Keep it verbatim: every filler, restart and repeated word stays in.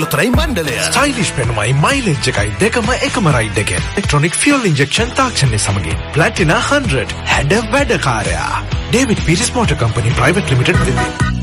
පළතුරයි මණ්ඩලය. ස්ටයිලිෂ් පෙනුමයි මයිලේජ් එකයි දෙකම එකම රයිඩ් එකෙන්. ඉලෙක්ට්‍රොනික ෆියුල් ඉන්ජෙක්ෂන් තාක්ෂණය සමගින් ප්ලැටිනා one hundred හැඩ වැඩකාරයා. David Peiris motor company private limited වෙති.